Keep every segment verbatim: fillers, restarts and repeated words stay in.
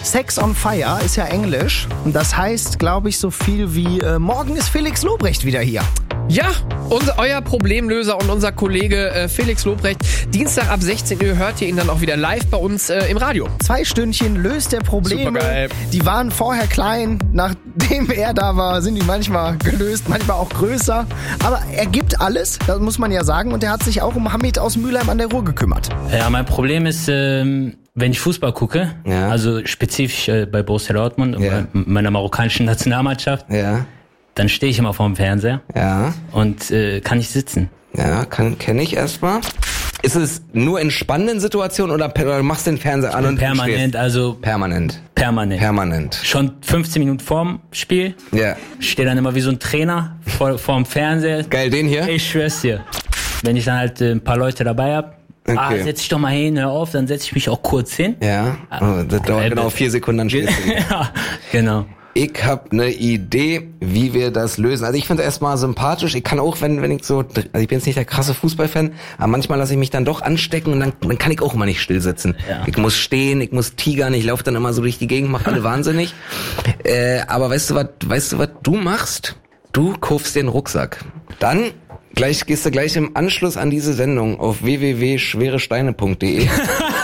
Sex on Fire ist ja Englisch. Und das heißt, glaube ich, so viel wie äh, morgen ist Felix Lobrecht wieder hier. Ja, unser, euer Problemlöser und unser Kollege äh, Felix Lobrecht. Dienstag ab sechzehn Uhr hört ihr ihn dann auch wieder live bei uns äh, im Radio. Zwei Stündchen löst der Probleme. Supergeil. Die waren vorher klein. Nachdem er da war, sind die manchmal gelöst, manchmal auch größer. Aber er gibt alles, das muss man ja sagen. Und er hat sich auch um Hamid aus Mülheim an der Ruhr gekümmert. Ja, mein Problem ist, ähm, wenn ich Fußball gucke, ja. also spezifisch äh, bei Borussia Dortmund und ja. bei meiner marokkanischen Nationalmannschaft, ja. dann stehe ich immer vorm Fernseher ja. und äh, kann nicht sitzen. Ja, kann kenne ich erstmal. Ist es nur in spannenden Situationen oder, oder machst du den Fernseher an und permanent, stehst? also Permanent. Permanent. Permanent. Schon fünfzehn Minuten vorm Spiel. Ja. Stehe dann immer wie so ein Trainer vor vorm Fernseher. Geil, den hier? Ich schwör's dir. Wenn ich dann halt äh, ein paar Leute dabei hab, okay. ah, setz dich doch mal hin, hör auf, dann setz ich mich auch kurz hin. Ja, oh, das dauert äh, genau vier Sekunden, dann stehst du. Ja, genau. Ich habe eine Idee, wie wir das lösen. Also ich finde es erstmal sympathisch. Ich kann auch, wenn wenn ich so, also ich bin jetzt nicht der krasse Fußballfan, aber manchmal lasse ich mich dann doch anstecken und dann, dann kann ich auch immer nicht still sitzen. Ja. Ich muss stehen, ich muss tigern, ich laufe dann immer so durch die Gegend, mache alle wahnsinnig. Äh, aber weißt du was, weißt du was du machst? Du kaufst den Rucksack. Dann gleich gehst du gleich im Anschluss an diese Sendung auf w w w punkt schwere steine punkt d e.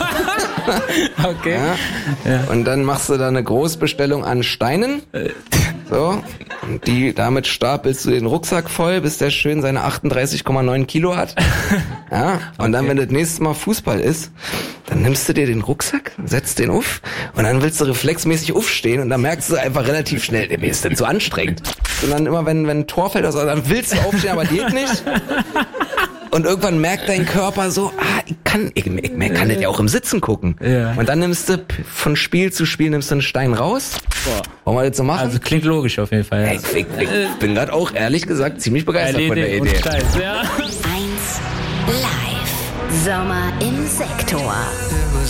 Okay. Ja. Ja. Und dann machst du da eine Großbestellung an Steinen. So. Und die, damit stapelst du den Rucksack voll, bis der schön seine achtunddreißig Komma neun Kilo hat. Ja. Und okay. Dann, wenn das nächste Mal Fußball ist, dann nimmst du dir den Rucksack, setzt den auf und dann willst du reflexmäßig aufstehen und dann merkst du einfach relativ schnell, mir ist das zu anstrengend. Und dann immer, wenn, wenn ein Tor fällt, also, dann willst du aufstehen, aber geht nicht. Und irgendwann merkt dein Körper so, ah, ich kann, ich, ich, ich kann das ja auch im Sitzen gucken. Ja. Und dann nimmst du von Spiel zu Spiel nimmst du einen Stein raus. Boah. Wollen wir das so machen? Also klingt logisch auf jeden Fall. Ja. Ich, ich, ich bin gerade auch ehrlich gesagt ziemlich begeistert Erledigt von der Idee. Scheiß, ja. eins live. Sommer im Sektor.